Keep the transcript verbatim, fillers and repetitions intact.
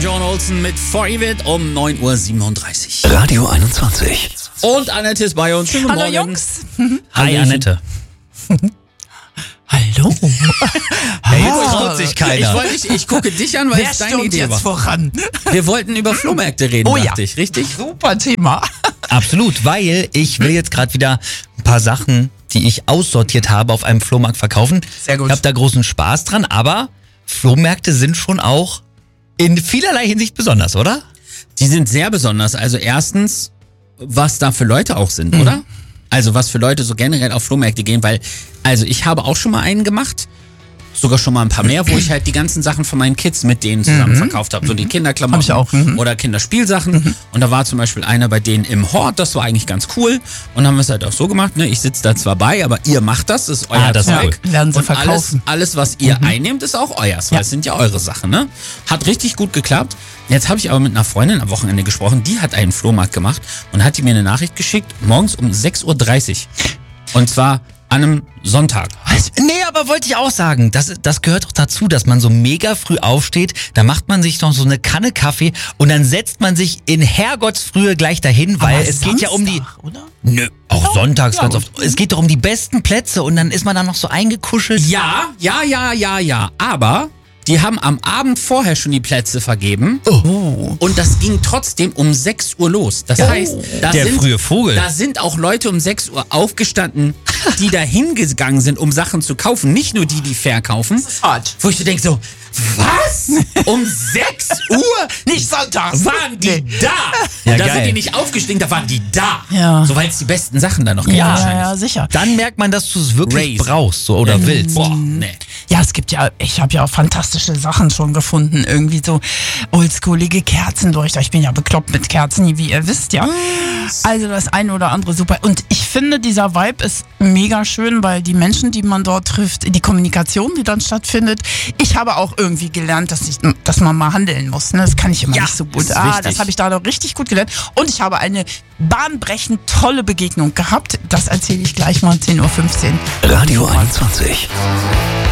John Olsen mit Forgive It um neun Uhr siebenunddreißig. Radio einundzwanzig. Und Annette ist bei uns. Schönen guten Hallo Morgen. Jungs. Hi Annette. Hallo. Ja, jetzt traut sich keiner. Ich, wollte dich, ich gucke dich an, weil Wer es deine stürmt Idee jetzt war. voran? Wir wollten über Flohmärkte reden, Oh ja. dachte ich, richtig? Super Thema. Absolut, weil ich will jetzt gerade wieder ein paar Sachen, die ich aussortiert habe, auf einem Flohmarkt verkaufen. Sehr gut. Ich habe da großen Spaß dran, aber Flohmärkte sind schon auch in vielerlei Hinsicht besonders, oder? Die sind sehr besonders. Also erstens, was da für Leute auch sind, oder? Also was für Leute so generell auf Flohmärkte gehen, weil, also ich habe auch schon mal einen gemacht, sogar schon mal ein paar mehr, wo ich halt die ganzen Sachen von meinen Kids mit denen zusammen verkauft habe. So die Kinderklamotten Hab ich auch, mhm. oder Kinderspielsachen. Und da war zum Beispiel einer bei denen im Hort, das war eigentlich ganz cool. Und dann haben wir es halt auch so gemacht, ne? Ich sitze da zwar bei, aber ihr macht das, das ist euer Ah, das ist Zeug. cool. Werden sie Und alles, verkaufen. alles, was ihr einnehmt, ist auch euers, weil Ja. es sind ja eure Sachen, ne? Hat richtig gut geklappt. Jetzt habe ich aber mit einer Freundin am Wochenende gesprochen, die hat einen Flohmarkt gemacht und hat die mir eine Nachricht geschickt, morgens um sechs Uhr dreißig. Und zwar an einem Sonntag. Was? Nee, aber wollte ich auch sagen, das, das gehört doch dazu, dass man so mega früh aufsteht, da macht man sich noch so eine Kanne Kaffee und dann setzt man sich in Herrgottsfrühe gleich dahin, weil Aber es geht ja um die... Samstag, oder? Nö, auch sonntags ja, ganz gut. oft. Es geht doch um die besten Plätze und dann ist man da noch so eingekuschelt. Ja, ja, ja, ja, ja. Aber die haben am Abend vorher schon die Plätze vergeben. Oh. Und das ging trotzdem um sechs Uhr los. Das heißt, da Der sind, frühe Vogel. da sind auch Leute um sechs Uhr aufgestanden, die da hingegangen sind, um Sachen zu kaufen. Nicht nur die, die verkaufen. Hart. Wo ich so denke so, was? Um sechs Uhr? Nicht sonntags. Waren die Nee. da? Ja, da geil. sind die nicht aufgestiegen, da waren die da. Ja. So, weil es die besten Sachen da noch gibt Ja, ja, wahrscheinlich. ja, sicher. Dann merkt man, dass du es wirklich Crazy. brauchst so, oder willst. Boah, nee. Ja, es gibt ja, ich habe ja auch fantastische Sachen schon gefunden. Irgendwie so oldschoolige Kerzenleuchter. Ich bin ja bekloppt mit Kerzen, wie ihr wisst, ja. Also das eine oder andere super. Und ich finde, dieser Vibe ist mega schön, weil die Menschen, die man dort trifft, die Kommunikation, die dann stattfindet. Ich habe auch irgendwie gelernt, dass, ich, dass man mal handeln muss. Ne? Das kann ich immer Ja, nicht so gut. das ist Ah, wichtig. das habe ich da doch richtig gut gelernt. Und ich habe eine bahnbrechend tolle Begegnung gehabt. Das erzähle ich gleich mal um zehn Uhr fünfzehn. Radio einundzwanzig.